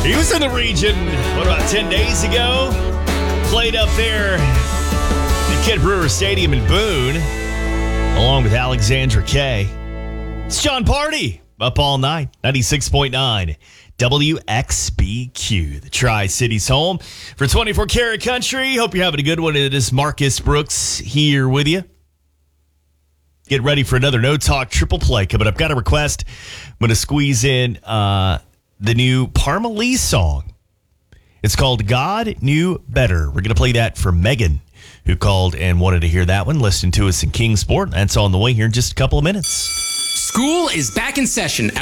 He was in the region, what, about 10 days ago? Played up there at Kent Brewer Stadium in Boone, along with Alexandra Kay. It's John Party, up all night, 96.9 WXBQ, the Tri-Cities home for 24 Karat Country. Hope you're having a good one. It is Marcus Brooks here with you. Get ready for another No Talk triple play coming up. Got a request. I'm going to squeeze in the new Parma Lee song. It's called God Knew Better. We're going to play that for Megan, who called and wanted to hear that one. Listen to us in Kingsport. That's on the way here in just a couple of minutes. School is back in session